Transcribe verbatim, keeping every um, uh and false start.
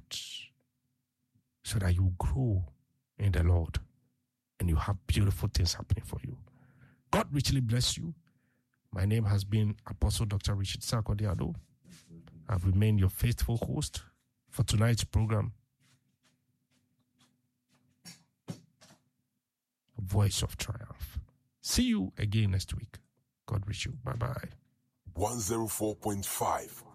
so that you grow in the Lord and you have beautiful things happening for you. God richly bless you. My name has been Apostle Doctor Richard Sarkodie-Addo. I've remained your faithful host for tonight's program. Voice of Triumph. See you again next week. God bless you. Bye-bye. one oh four point five